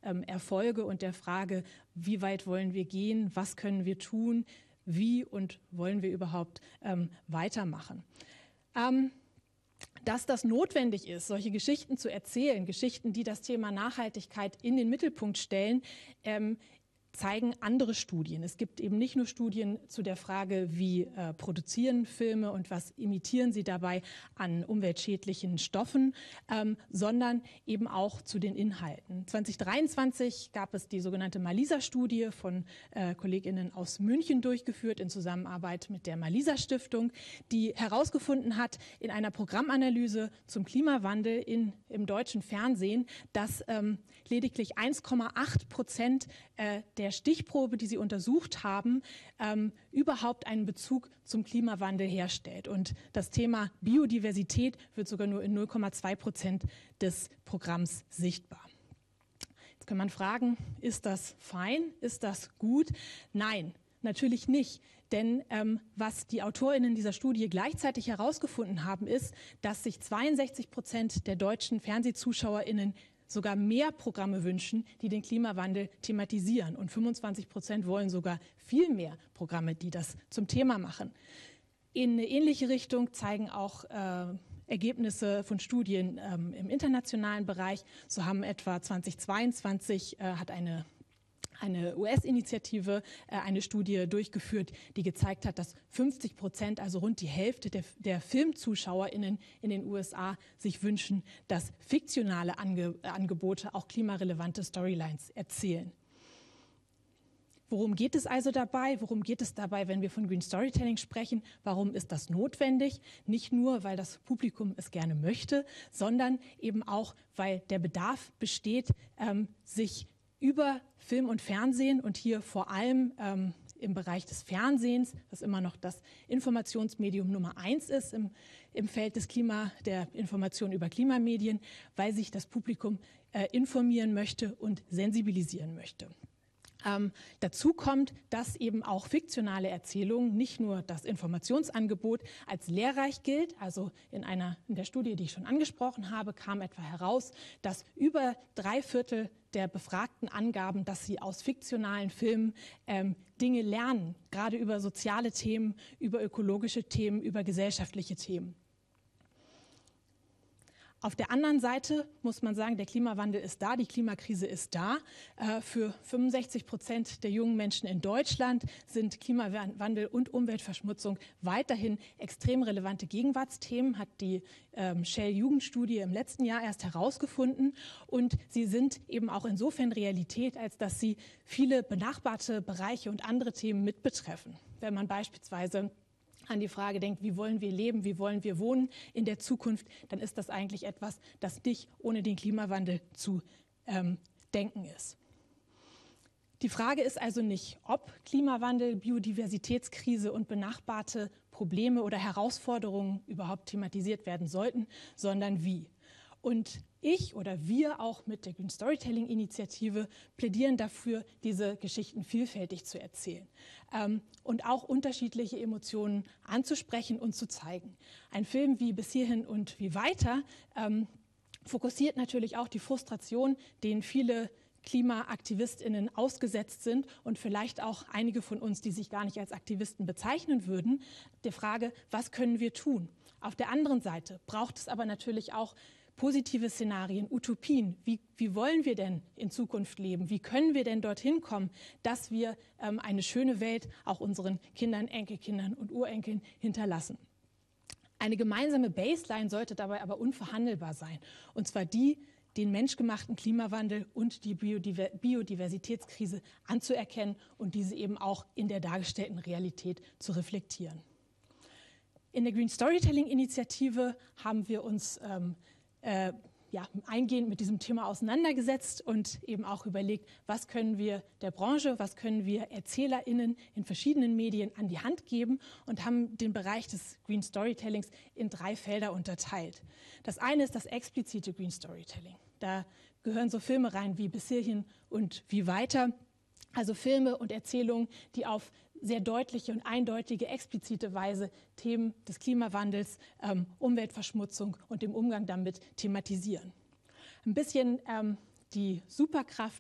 Erfolge und der Frage, wie weit wollen wir gehen, was können wir tun, wie und wollen wir überhaupt weitermachen. Dass das notwendig ist, solche Geschichten zu erzählen, Geschichten, die das Thema Nachhaltigkeit in den Mittelpunkt stellen, zeigen andere Studien. Es gibt eben nicht nur Studien zu der Frage, wie produzieren Filme und was imitieren sie dabei an umweltschädlichen Stoffen, sondern eben auch zu den Inhalten. 2023 gab es die sogenannte Malisa-Studie von KollegInnen aus München durchgeführt in Zusammenarbeit mit der Malisa-Stiftung, die herausgefunden hat in einer Programmanalyse zum Klimawandel im deutschen Fernsehen, dass lediglich 1,8% der Stichprobe, die sie untersucht haben, überhaupt einen Bezug zum Klimawandel herstellt. Und das Thema Biodiversität wird sogar nur in 0,2% des Programms sichtbar. Jetzt kann man fragen, ist das fein? Ist das gut? Nein, natürlich nicht. Denn was die AutorInnen dieser Studie gleichzeitig herausgefunden haben, ist, dass sich 62% der deutschen FernsehzuschauerInnen sogar mehr Programme wünschen, die den Klimawandel thematisieren. Und 25% wollen sogar viel mehr Programme, die das zum Thema machen. In eine ähnliche Richtung zeigen auch Ergebnisse von Studien im internationalen Bereich. So haben etwa 2022 hat eine US-Initiative eine Studie durchgeführt, die gezeigt hat, dass 50%, also rund die Hälfte der FilmzuschauerInnen in den USA sich wünschen, dass fiktionale Angebote auch klimarelevante Storylines erzählen. Worum geht es also dabei? Worum geht es dabei, wenn wir von Green Storytelling sprechen? Warum ist das notwendig? Nicht nur, weil das Publikum es gerne möchte, sondern eben auch, weil der Bedarf besteht, sich über Film und Fernsehen und hier vor allem im Bereich des Fernsehens, was immer noch das Informationsmedium Nummer 1 ist im Feld der Information über Klimamedien, weil sich das Publikum informieren möchte und sensibilisieren möchte. Dazu kommt, dass eben auch fiktionale Erzählungen, nicht nur das Informationsangebot, als lehrreich gilt. Also in der Studie, die ich schon angesprochen habe, kam etwa heraus, dass über 3/4 der Befragten angaben, dass sie aus fiktionalen Filmen Dinge lernen, gerade über soziale Themen, über ökologische Themen, über gesellschaftliche Themen. Auf der anderen Seite muss man sagen, der Klimawandel ist da, die Klimakrise ist da. Für 65% der jungen Menschen in Deutschland sind Klimawandel und Umweltverschmutzung weiterhin extrem relevante Gegenwartsthemen, hat die Shell-Jugendstudie im letzten Jahr erst herausgefunden. Und sie sind eben auch insofern Realität, als dass sie viele benachbarte Bereiche und andere Themen mitbetreffen. Wenn man beispielsweise an die Frage denkt, wie wollen wir leben, wie wollen wir wohnen in der Zukunft, dann ist das eigentlich etwas, das nicht ohne den Klimawandel zu denken ist. Die Frage ist also nicht, ob Klimawandel, Biodiversitätskrise und benachbarte Probleme oder Herausforderungen überhaupt thematisiert werden sollten, sondern wie. Und ich oder wir auch mit der Green Storytelling Initiative plädieren dafür, diese Geschichten vielfältig zu erzählen und auch unterschiedliche Emotionen anzusprechen und zu zeigen. Ein Film wie Bis hierhin und wie weiter fokussiert natürlich auch die Frustration, denen viele KlimaaktivistInnen ausgesetzt sind und vielleicht auch einige von uns, die sich gar nicht als Aktivisten bezeichnen würden, der Frage, was können wir tun? Auf der anderen Seite braucht es aber natürlich auch positive Szenarien, Utopien. Wie wollen wir denn in Zukunft leben? Wie können wir denn dorthin kommen, dass wir eine schöne Welt auch unseren Kindern, Enkelkindern und Urenkeln hinterlassen? Eine gemeinsame Baseline sollte dabei aber unverhandelbar sein. Und zwar die, den menschgemachten Klimawandel und die Biodiversitätskrise anzuerkennen und diese eben auch in der dargestellten Realität zu reflektieren. In der Green Storytelling Initiative haben wir uns eingehend mit diesem Thema auseinandergesetzt und eben auch überlegt, was können wir der Branche, was können wir ErzählerInnen in verschiedenen Medien an die Hand geben und haben den Bereich des Green Storytellings in 3 Felder unterteilt. Das eine ist das explizite Green Storytelling. Da gehören so Filme rein wie Bis hierhin und wie weiter. Also Filme und Erzählungen, die auf sehr deutliche und eindeutige, explizite Weise Themen des Klimawandels, Umweltverschmutzung und dem Umgang damit thematisieren. Ein bisschen die Superkraft